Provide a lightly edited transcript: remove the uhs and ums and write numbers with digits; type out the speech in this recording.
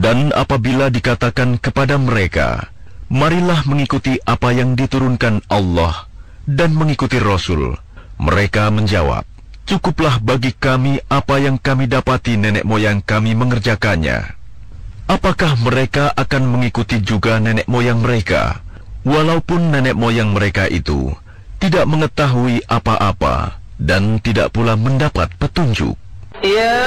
Dan apabila dikatakan kepada mereka, marilah mengikuti apa yang diturunkan Allah dan mengikuti Rasul, mereka menjawab, cukuplah bagi kami apa yang kami dapati nenek moyang kami mengerjakannya. Apakah mereka akan mengikuti juga nenek moyang mereka, walaupun nenek moyang mereka itu tidak mengetahui apa-apa dan tidak pula mendapat petunjuk?